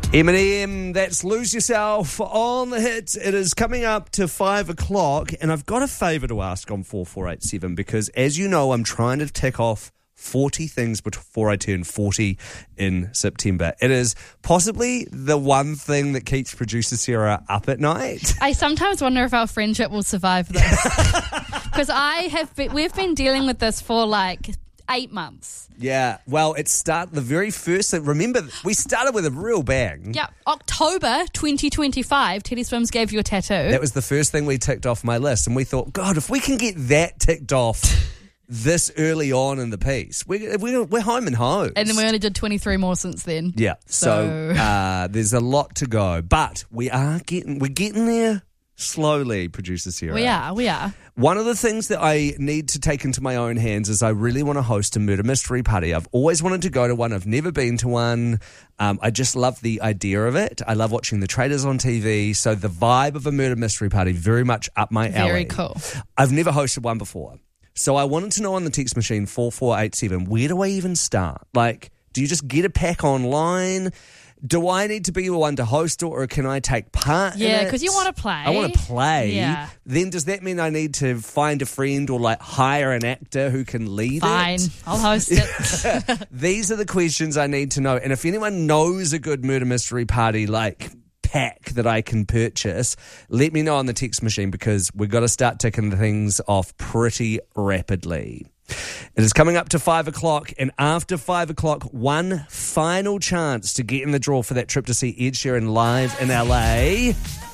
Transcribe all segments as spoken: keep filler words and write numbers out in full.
Eminem, that's Lose Yourself on the hits. It is coming up to five o'clock, and I've got a favour to ask on four four eight seven because, as you know, I'm trying to tick off forty things before I turn forty in September. It is possibly the one thing that keeps producer Sarah up at night. I sometimes wonder if our friendship will survive this. Because I have been, we've been dealing with this for like eight months. Yeah, well, it started the very first thing. Remember, we started with a real bang. Yeah, October twenty twenty-five, Teddy Swims gave you a tattoo. That was the first thing we ticked off my list, and we thought, God, if we can get that ticked off this early on in the piece, we, we, we're home and home. And then we only did twenty-three more since then. Yeah, so, so uh, there's a lot to go, but we are getting, we're getting there slowly, producer Sarah. We are, we are. One of the things that I need to take into my own hands is I really want to host a murder mystery party. I've always wanted to go to one. I've never been to one. Um, I just love the idea of it. I love watching the trailers on T V. So the vibe of a murder mystery party, very much up my alley. Very cool. I've never hosted one before. So I wanted to know on the text machine four four eight seven, where do I even start? Like, do you just get a pack online? Do I need to be the one to host it, or can I take part in it? Yeah, because you want to play. I want to play. Yeah. Then does that mean I need to find a friend or like hire an actor who can lead Fine. it? Fine, I'll host it. These are the questions I need to know. And if anyone knows a good murder mystery party like pack that I can purchase, let me know on the text machine because we've got to start ticking things off pretty rapidly. It is coming up to five o'clock, and after five o'clock, one final chance to get in the draw for that trip to see Ed Sheeran live in L A,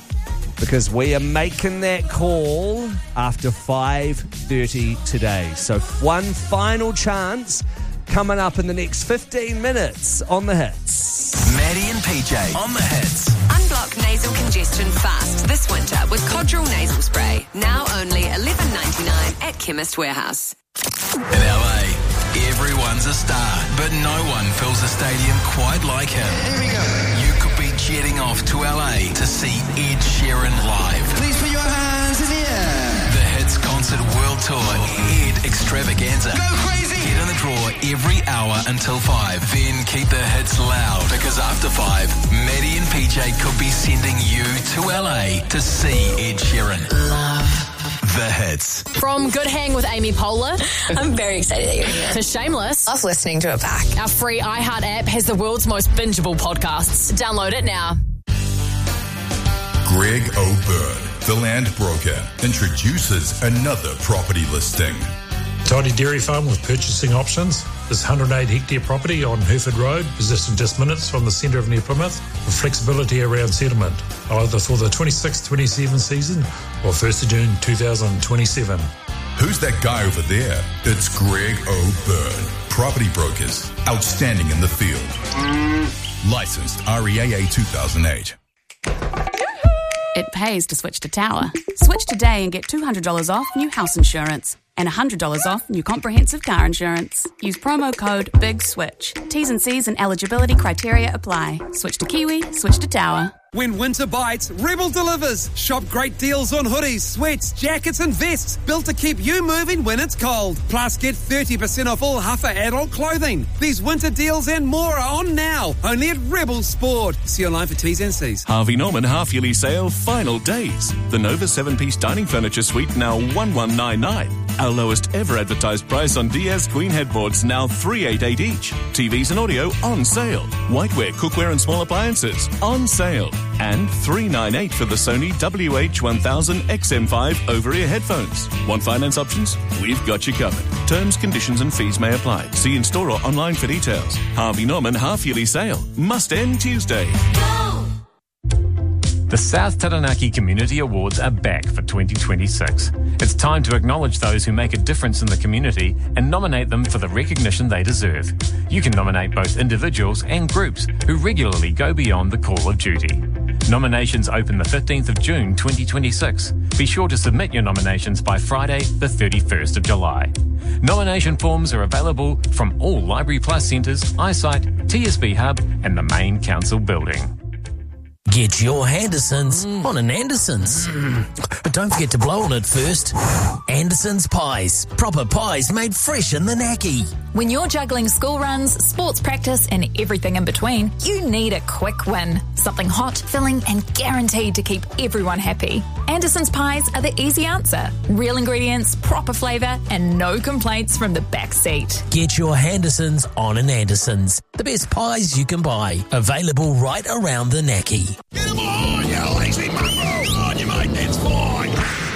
because we are making that call after five thirty today. So one final chance coming up in the next fifteen minutes on The Hits. Maddie and P J on The Hits. Unblock nasal congestion fast this winter with Codral Nasal Spray. Now only eleven ninety-nine at Chemist Warehouse. In L A, everyone's a star, but no one fills a stadium quite like him. Here we go. You could be jetting off to L A to see Ed Sheeran live. Please put your hands in the air. The Hits Concert World Tour Ed Extravaganza. Go crazy. Get in the draw every hour until five. Then keep the hits loud, because after five, Maddie and P J could be sending you to L A to see Ed Sheeran. Love The Hits. From Good Hang with Amy Poehler I'm very excited that you're here. to Shameless, Love listening to it back. our free iHeart app has the world's most bingeable podcasts. Download it now. Greg O'Byrne, the land broker, introduces another property listing. Tidy Dairy Farm with purchasing options. This one hundred eight hectare property on Hereford Road, positioned just minutes from the centre of New Plymouth, with flexibility around settlement, either for the twenty-six twenty-seven season or first of June two thousand twenty-seven. Who's that guy over there? It's Greg O'Byrne. Property brokers, outstanding in the field. Licensed R E A A two thousand eight. It pays to switch to Tower. Switch today and get two hundred dollars off new house insurance and one hundred dollars off new comprehensive car insurance. Use promo code BIGSWITCH. T's and C's and eligibility criteria apply. Switch to Kiwi, switch to Tower. When winter bites, Rebel delivers. Shop great deals on hoodies, sweats, jackets and vests, built to keep you moving when it's cold. Plus, get thirty percent off all Huffer adult clothing. These winter deals and more are on now, only at Rebel Sport. See online for T's and C's. Harvey Norman half-yearly sale, final days. The Nova seven-piece dining furniture suite now one one nine nine. Our lowest ever advertised price on Diaz Queen headboards now three eighty-eight each. T Vs and audio on sale. Whiteware, cookware and small appliances on sale. And three ninety-eight for the Sony W H one thousand X M five over-ear headphones. Want finance options? We've got you covered. Terms, conditions and fees may apply. See in store or online for details. Harvey Norman half-yearly sale. Must end Tuesday. The South Taranaki Community Awards are back for twenty twenty-six. It's time to acknowledge those who make a difference in the community and nominate them for the recognition they deserve. You can nominate both individuals and groups who regularly go beyond the call of duty. Nominations open the fifteenth of June twenty twenty-six. Be sure to submit your nominations by Friday, the thirty-first of July. Nomination forms are available from all Library Plus centres, iSight, T S B Hub and the main council building. Get your Hendersons on an Andersons. But don't forget to blow on it first. Andersons Pies. Proper pies made fresh in the Naki. When you're juggling school runs, sports practice, and everything in between, you need a quick win. Something hot, filling, and guaranteed to keep everyone happy. Andersons Pies are the easy answer. Real ingredients, proper flavour, and no complaints from the back seat. Get your Hendersons on an Andersons. The best pies you can buy. Available right around the Naki. Get him on, you lazy mongrel! On you, mate, that's fine!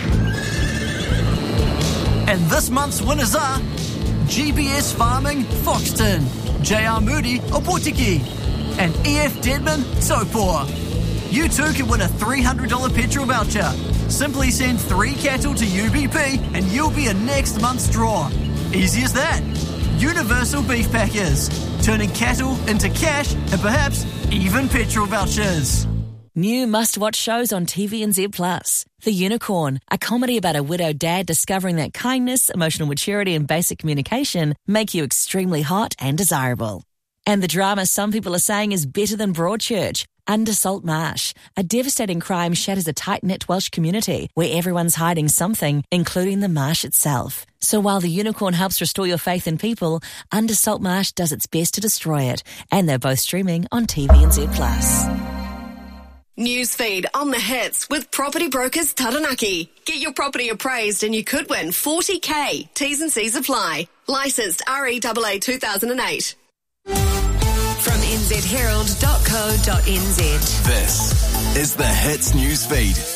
And this month's winners are G B S Farming, Foxton, J R Moody, Opotiki, and E F Deadman, Sopor. You too can win a three hundred dollars petrol voucher. Simply send three cattle to U B P and you'll be in next month's draw. Easy as that. Universal Beef Packers, turning cattle into cash and perhaps even petrol vouchers. New must-watch shows on T V N Z Plus. The Unicorn, a comedy about a widowed dad discovering that kindness, emotional maturity and basic communication make you extremely hot and desirable. And the drama some people are saying is better than Broadchurch, Under Salt Marsh. A devastating crime shatters a tight-knit Welsh community where everyone's hiding something, including the marsh itself. So while The Unicorn helps restore your faith in people, Under Salt Marsh does its best to destroy it. And they're both streaming on T V N Z Plus. Newsfeed on the hits with Property Brokers Taranaki. Get your property appraised and you could win forty K. T's and C's apply. Licensed R E A A two thousand eight. From n z herald dot co dot n z. This is the Hits Newsfeed.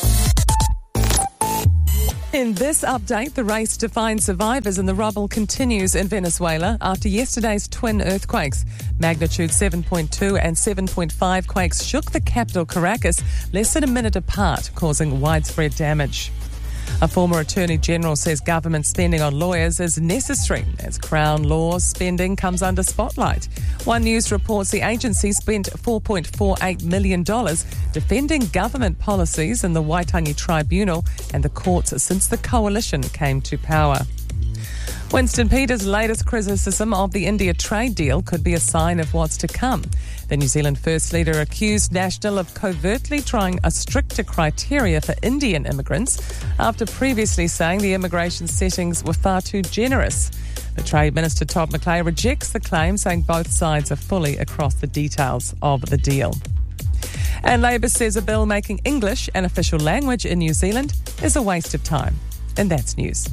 In this update, the race to find survivors in the rubble continues in Venezuela after yesterday's twin earthquakes. Magnitude seven point two and seven point five quakes shook the capital, Caracas, less than a minute apart, causing widespread damage. A former Attorney General says government spending on lawyers is necessary as Crown Law spending comes under spotlight. One News reports the agency spent four point four eight million dollars defending government policies in the Waitangi Tribunal and the courts since the coalition came to power. Winston Peters' latest criticism of the India trade deal could be a sign of what's to come. The New Zealand First Leader accused National of covertly trying a stricter criteria for Indian immigrants after previously saying the immigration settings were far too generous. The Trade Minister Todd McClay rejects the claim, saying both sides are fully across the details of the deal. And Labor says a bill making English an official language in New Zealand is a waste of time. And that's news.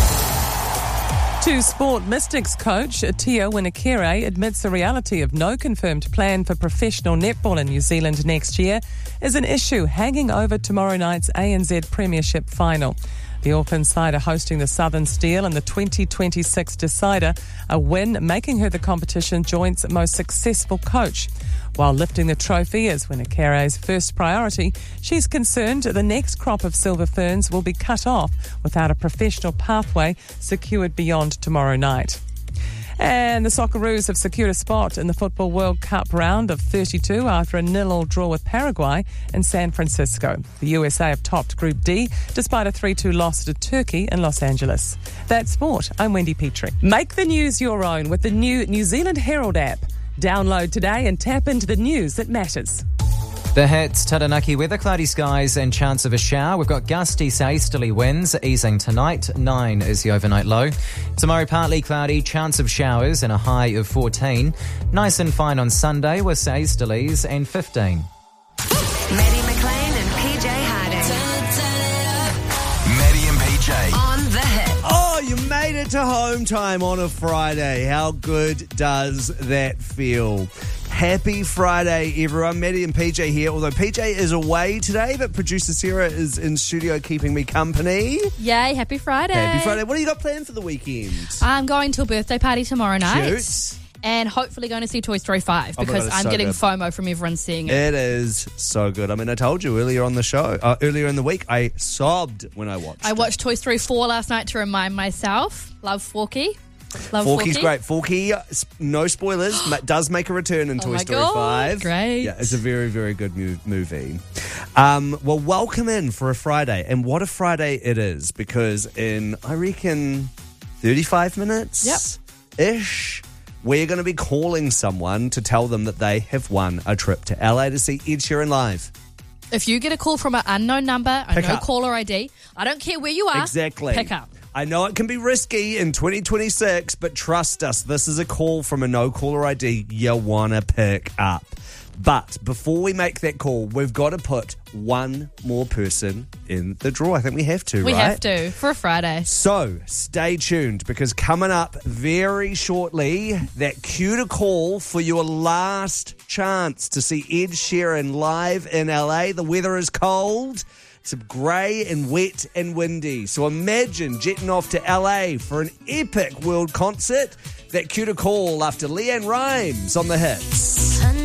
To Sport Mystics coach Tio Winakere admits the reality of no confirmed plan for professional netball in New Zealand next year is an issue hanging over tomorrow night's A N Z Premiership final. The Auckland side are hosting the Southern Steel in the twenty twenty-six decider, a win making her the competition joint's most successful coach. While lifting the trophy is Winakere's first priority, she's concerned the next crop of silver ferns will be cut off without a professional pathway secured beyond tomorrow night. And the Socceroos have secured a spot in the Football World Cup round of thirty-two after a nil-all draw with Paraguay in San Francisco. The U S A have topped Group D despite a three two loss to Turkey in Los Angeles. That's sport. I'm Wendy Petrie. Make the news your own with the new New Zealand Herald app. Download today and tap into the news that matters. The hits, Taranaki weather, cloudy skies and chance of a shower. We've got gusty to easterly winds easing tonight. nine is the overnight low. Tomorrow partly cloudy, chance of showers and a high of fourteen. Nice and fine on Sunday with easterlies and fifteen. Maddie McLean and P J Harding. Maddie and P J. On the hit. Oh, you made it to home time on a Friday. How good does that feel? Happy Friday, everyone. Maddie and P J here. Although P J is away today, but producer Sarah is in studio keeping me company. Yay, happy Friday. Happy Friday. What do you got planned for the weekend? I'm going to a birthday party tomorrow night. Cute. And hopefully going to see Toy Story five Oh my because God, it's I'm so getting good. FOMO from everyone seeing it. It is so good. I mean, I told you earlier on the show, uh, earlier in the week, I sobbed when I watched I watched Toy Story four last night to remind myself. Love Forky. Love Forky's Forky. great. Forky, uh, s- no spoilers, ma- does make a return in Oh Toy my Story God, five. great. Yeah, it's a very, very good mu- movie. Um, well, welcome in for a Friday. And what a Friday it is, because in, I reckon, thirty-five minutes ish, we're going to be calling someone to tell them that they have won a trip to L A to see Ed Sheeran live. If you get a call from an unknown number, a Pick no up. caller I D, I don't care where you are. Exactly. Pick up. I know it can be risky in twenty twenty-six, but trust us, this is a call from a no caller I D you want to pick up. But before we make that call, we've got to put one more person in the draw. I think we have to, We right? have to for a Friday. So stay tuned, because coming up very shortly, that cue to call for your last chance to see Ed Sheeran live in L A. The weather is cold. It's grey and wet and windy. So imagine jetting off to L A for an epic world concert. That cue to call after Leanne Rimes on the hits.